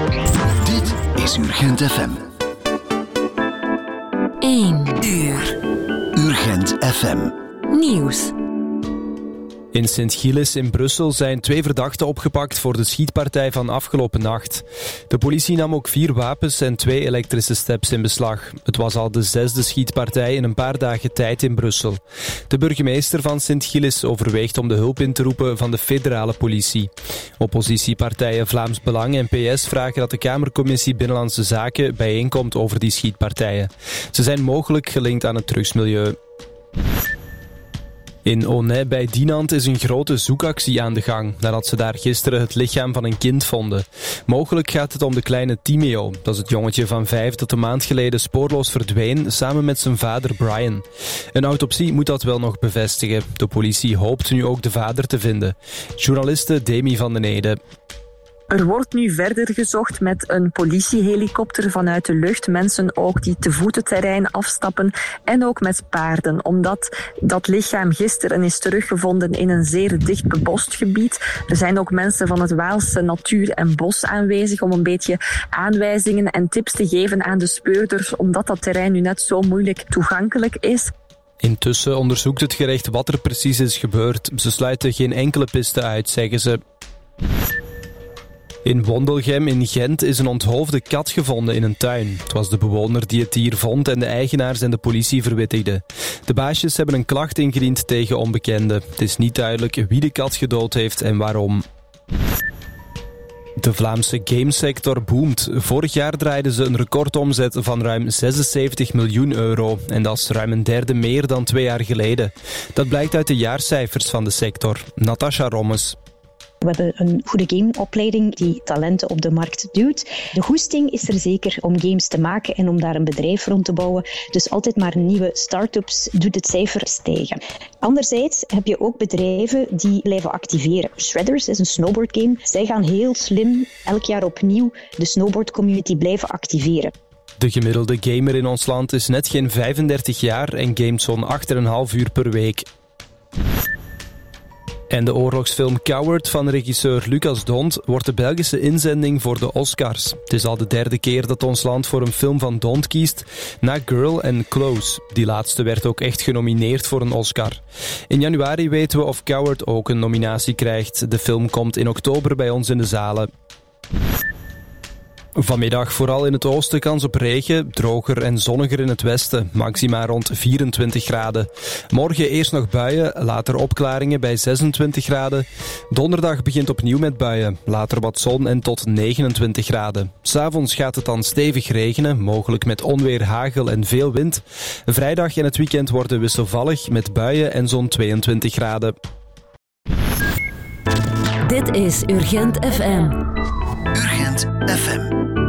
Dit is Urgent FM. 1 uur. Urgent FM. Nieuws. In Sint-Gilles in Brussel zijn 2 verdachten opgepakt voor de schietpartij van afgelopen nacht. De politie nam ook 4 wapens en 2 elektrische steps in beslag. Het was al de 6e schietpartij in een paar dagen tijd in Brussel. De burgemeester van Sint-Gilles overweegt om de hulp in te roepen van de federale politie. Oppositiepartijen Vlaams Belang en PS vragen dat de Kamercommissie Binnenlandse Zaken bijeenkomt over die schietpartijen. Ze zijn mogelijk gelinkt aan het drugsmilieu. In Aunay bij Dinant is een grote zoekactie aan de gang, nadat ze daar gisteren het lichaam van een kind vonden. Mogelijk gaat het om de kleine Timeo. Dat is het jongetje van 5 dat een maand geleden spoorloos verdween, samen met zijn vader Brian. Een autopsie moet dat wel nog bevestigen. De politie hoopt nu ook de vader te vinden. Journaliste Demi van den Ede. Er wordt nu verder gezocht met een politiehelikopter vanuit de lucht. Mensen ook die te voet het terrein afstappen en ook met paarden. Omdat dat lichaam gisteren is teruggevonden in een zeer dicht bebost gebied. Er zijn ook mensen van het Waalse Natuur en Bos aanwezig om een beetje aanwijzingen en tips te geven aan de speurders. Omdat dat terrein nu net zo moeilijk toegankelijk is. Intussen onderzoekt het gerecht wat er precies is gebeurd. Ze sluiten geen enkele piste uit, zeggen ze. In Wondelgem in Gent is een onthoofde kat gevonden in een tuin. Het was de bewoner die het dier vond en de eigenaars en de politie verwittigden. De baasjes hebben een klacht ingediend tegen onbekenden. Het is niet duidelijk wie de kat gedood heeft en waarom. De Vlaamse gamesector boomt. Vorig jaar draaiden ze een recordomzet van ruim 76 miljoen euro. En dat is ruim een derde meer dan 2 jaar geleden. Dat blijkt uit de jaarcijfers van de sector. Natasha Rommes. We hebben een goede gameopleiding die talenten op de markt duwt. De goesting is er zeker om games te maken en om daar een bedrijf rond te bouwen. Dus altijd maar nieuwe start-ups doet het cijfer stijgen. Anderzijds heb je ook bedrijven die blijven activeren. Shredders is een snowboardgame. Zij gaan heel slim elk jaar opnieuw de snowboardcommunity blijven activeren. De gemiddelde gamer in ons land is net geen 35 jaar en gamet zo'n 8,5 uur per week. En de oorlogsfilm Coward van regisseur Lucas D'Hondt wordt de Belgische inzending voor de Oscars. Het is al de 3e keer dat ons land voor een film van D'Hondt kiest, na Girl en Close. Die laatste werd ook echt genomineerd voor een Oscar. In januari weten we of Coward ook een nominatie krijgt. De film komt in oktober bij ons in de zalen. Vanmiddag vooral in het oosten kans op regen, droger en zonniger in het westen, maxima rond 24 graden. Morgen eerst nog buien, later opklaringen bij 26 graden. Donderdag begint opnieuw met buien, later wat zon en tot 29 graden. 'S Avonds gaat het dan stevig regenen, mogelijk met onweer, hagel en veel wind. Vrijdag en het weekend worden wisselvallig met buien en zo'n 22 graden. Dit is Urgent FM. Urgent FM.